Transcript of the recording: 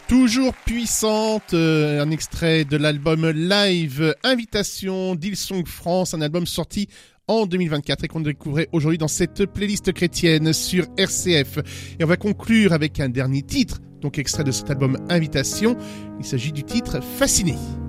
Toujours puissante, un extrait de l'album live Invitation d'Hillsong France, un album sorti en 2024 et qu'on découvrait aujourd'hui dans cette playlist chrétienne sur RCF. Et on va conclure avec un dernier titre, donc extrait de cet album Invitation. Il s'agit du titre Fasciné.